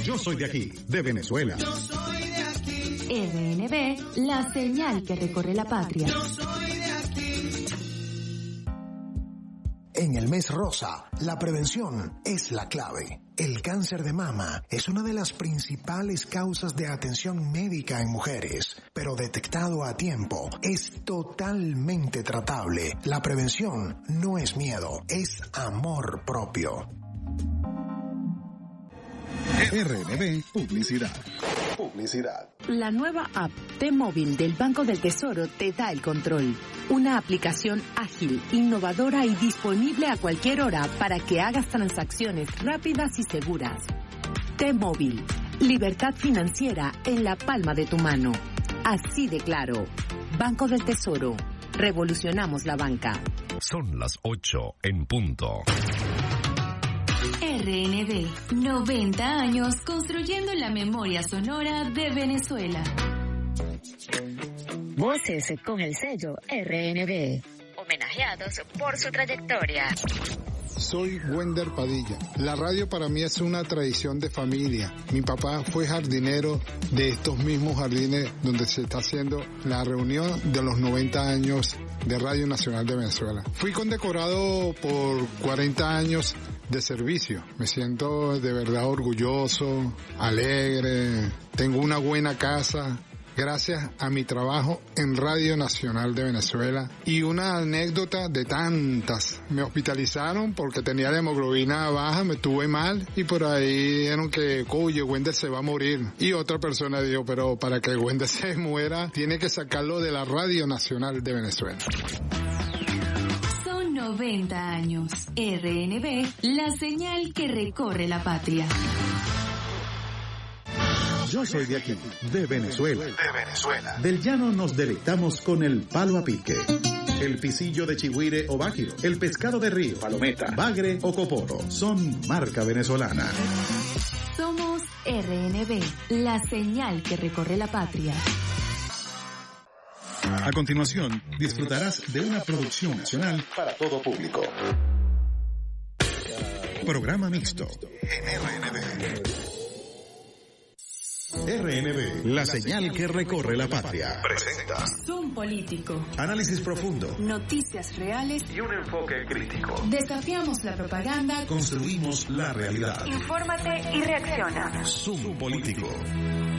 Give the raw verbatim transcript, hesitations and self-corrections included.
Yo soy de aquí, de Venezuela. Yo soy de aquí. R N B, la señal que recorre la patria. Yo soy de aquí. En el mes rosa, la prevención es la clave. El cáncer de mama es una de las principales causas de atención médica en mujeres, pero detectado a tiempo es totalmente tratable. La prevención no es miedo, es amor propio. R N B Publicidad. Publicidad. La nueva app T-Móvil del Banco del Tesoro te da el control. Una aplicación ágil, innovadora y disponible a cualquier hora para que hagas transacciones rápidas y seguras. T-Móvil. Libertad financiera en la palma de tu mano. Así de claro. Banco del Tesoro. Revolucionamos la banca. Son las ocho en punto. R N B, noventa años construyendo la memoria sonora de Venezuela. Voces con el sello R N B, homenajeados por su trayectoria. Soy Wender Padilla. La radio para mí es una tradición de familia. Mi papá fue jardinero de estos mismos jardines donde se está haciendo la reunión de los noventa años de Radio Nacional de Venezuela. Fui condecorado por cuarenta años de servicio. Me siento de verdad orgulloso, alegre, tengo una buena casa gracias a mi trabajo en Radio Nacional de Venezuela. Y una anécdota de tantas. Me hospitalizaron porque tenía la hemoglobina baja, me tuve mal y por ahí dijeron que, oye, Wender se va a morir. Y otra persona dijo, pero para que Wender se muera, tiene que sacarlo de la Radio Nacional de Venezuela. Son noventa años. R N B, la señal que recorre la patria. Yo soy de aquí, de Venezuela. De Venezuela. Del llano nos deleitamos con el palo a pique, el pisillo de chigüire o báquiro, el pescado de río, palometa, bagre o coporo. Son marca venezolana. Somos R N B, la señal que recorre la patria. A continuación, disfrutarás de una producción nacional para todo público. Programa mixto en R N B. R N B, la señal que recorre la patria. Presenta Zoom político. Análisis profundo. Noticias reales. Y un enfoque crítico. Desafiamos la propaganda. Construimos la realidad. Infórmate y reacciona. Zoom político.